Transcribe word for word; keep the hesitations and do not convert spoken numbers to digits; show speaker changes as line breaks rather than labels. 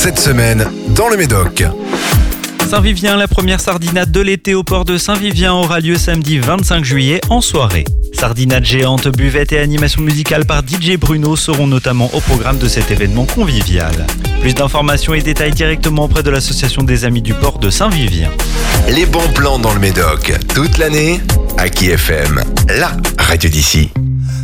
cette semaine dans le Médoc.
Saint-Vivien, la première sardinade de l'été au port de Saint-Vivien aura lieu samedi vingt-cinq juillet en soirée. Sardinade géante, buvette et animation musicale par D J Bruno seront notamment au programme de cet événement convivial. Plus d'informations et détails directement auprès de l'association des Amis du port de Saint-Vivien.
Les bons plans dans le Médoc, toute l'année, Aki F M, la radio d'ici.